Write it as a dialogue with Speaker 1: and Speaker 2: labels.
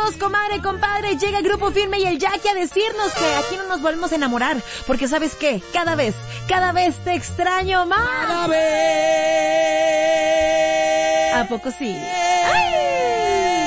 Speaker 1: todos, comadre, compadre. Llega el Grupo Firme y el Jackie a decirnos que aquí no nos volvemos a enamorar. Porque ¿sabes qué? Cada vez te extraño más.
Speaker 2: Cada vez.
Speaker 1: ¿A poco sí? ¡Ay!